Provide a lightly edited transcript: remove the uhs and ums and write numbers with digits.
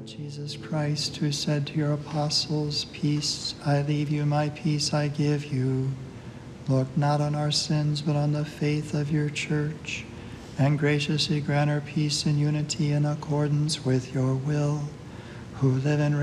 Lord Jesus Christ, who said to your apostles, "Peace I leave you, my peace I give you," look not on our sins, but on the faith of your church, and graciously grant her peace and unity in accordance with your will, who live and